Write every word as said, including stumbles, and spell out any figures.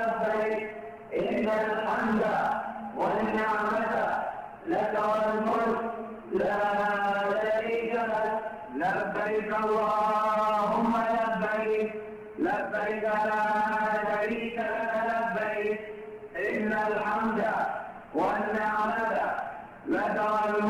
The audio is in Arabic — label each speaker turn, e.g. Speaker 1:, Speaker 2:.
Speaker 1: لبيك إن الحمد والنعمة لك والملك لا شريك لك لبيك اللهم لبيك لبيك لا شريك لك لبيك إن الحمد والنعمة لك والملك